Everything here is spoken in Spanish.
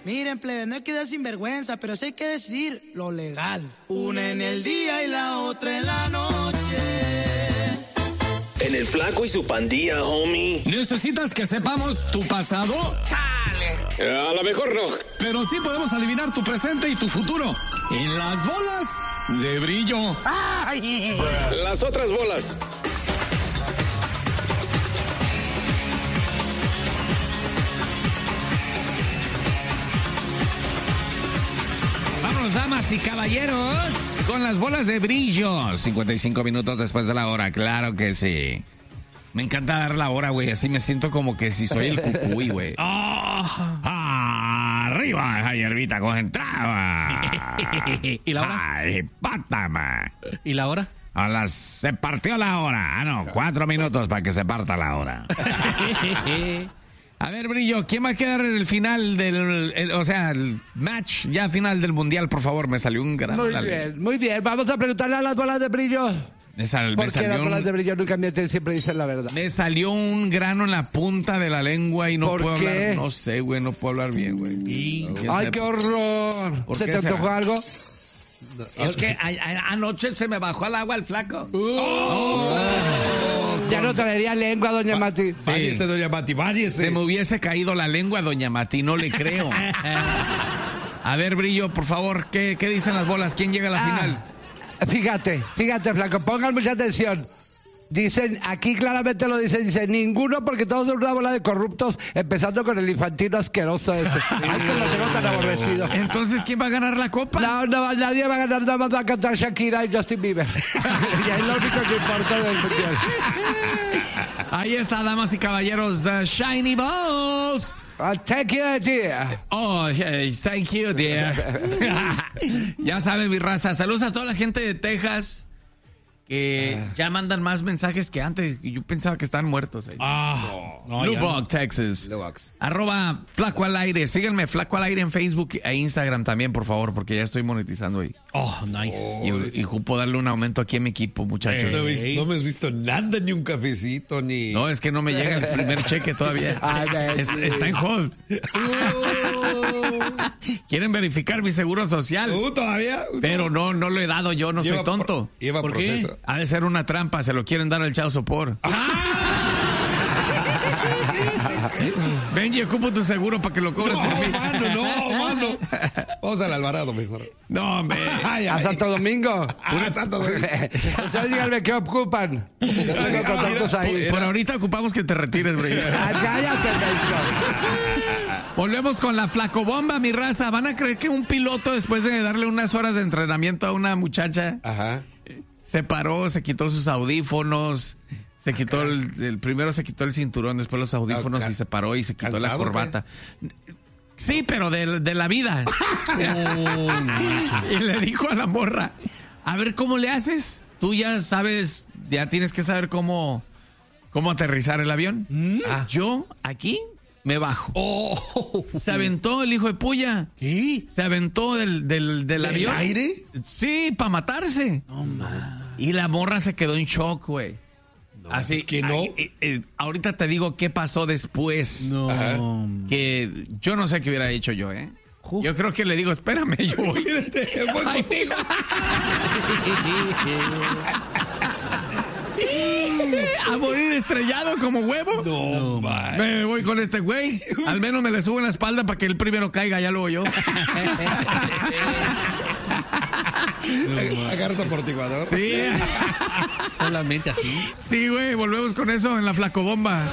Miren, plebe, no hay que dar sinvergüenza, pero sí hay que decidir lo legal. Una en el día y la otra en la noche. En el Flaco y su pandilla, homie. ¿Necesitas que sepamos tu pasado? ¡Chale! A lo mejor no. Pero sí podemos adivinar tu presente y tu futuro. En las bolas de brillo. ¡Ay! Las otras bolas. Vámonos, damas y caballeros, con las bolas de brillo. 55 minutos después de la hora, claro que sí. Me encanta dar la hora, güey. Así me siento como que si soy el cucuy, güey. Arriba esa hierbita concentrada. ¿Y la hora? Ay, pátama. ¿Y la hora? Se partió la hora. 4 minutos para que se parta la hora. A ver, Brillo, ¿quién va a quedar en el final el match ya final del mundial, por favor? Me salió un gran... Muy bien. Vamos a preguntarle a las bolas de brillo. Porque las bolas de brillo nunca mienten, siempre dicen la verdad. Me salió un grano en la punta de la lengua y no puedo hablar. No sé, güey, no puedo hablar bien, güey. ¡Ay, qué horror! ¿Se te antojó algo? Es que anoche se me bajó al agua el flaco. Ya no traería lengua, doña Mati. Váyese, doña Mati, váyese. Se me hubiese caído la lengua, doña Mati, no le creo. A ver, Brillo, por favor, ¿qué dicen las bolas? ¿Quién llega a la final? Fíjate, flaco, pongan mucha atención. Dicen, aquí claramente lo dicen, ninguno, porque todos son una bola de corruptos, empezando con el infantino asqueroso ese. Ay, que lo tengo tan aborrecido. Entonces, ¿quién va a ganar la copa? No, nadie va a ganar, nada más va a cantar Shakira y Justin Bieber. Y es lo único que importa del mundial. Ahí está, damas y caballeros, The Shiny Balls. Thank you, dear. Oh, thank you, dear. Ya saben, mi raza. Saludos a toda la gente de Texas que ya mandan más mensajes que antes. Yo pensaba que estaban muertos. Lubbock, Texas. @Flaco al Aire. Síganme, Flaco al Aire en Facebook e Instagram también, por favor, porque ya estoy monetizando ahí. Nice. Y ocupo darle un aumento aquí a mi equipo, muchachos. No me has visto nada, ni un cafecito, ni... No, es que no me llega el primer cheque todavía. Está en hold. Quieren verificar mi seguro social. ¿Todavía? Pero no lo he dado yo, no soy tonto. Lleva ¿Por proceso. qué? Ha de ser una trampa, se lo quieren dar al Chao Sopor. Benji, ocupo tu seguro para que lo cobres por mí. Mano. Vamos al Alvarado mejor. No, hombre. A Santo Domingo. Santo Domingo. Ustedes díganme qué ocupan. Por ahorita ocupamos que te retires, Brillo. Cállate, Volvemos con la flacobomba, mi raza. ¿Van a creer que un piloto, después de darle unas horas de entrenamiento a una muchacha, se paró, se quitó sus audífonos, se quitó primero se quitó el cinturón, después los audífonos y se paró y se quitó la corbata? Sí, pero de la vida. Y le dijo a la morra, a ver, ¿cómo le haces? Tú ya sabes, ya tienes que saber cómo aterrizar el avión. Yo aquí me bajo. Se aventó el hijo de puya. ¿Qué? Se aventó del avión. ¿Aire? Sí, para matarse. Y la morra se quedó en shock, güey. Así que no. Ahorita te digo qué pasó después. Que yo no sé qué hubiera hecho yo, ¿eh? Yo creo que le digo, espérame, yo voy contigo. ¿A morir estrellado como huevo? No, me voy con este güey. Al menos me le subo en la espalda para que el primero caiga, ya luego yo. ¿Agarras amortiguador? Sí. Solamente así. Sí, güey, volvemos con eso en la flacobomba.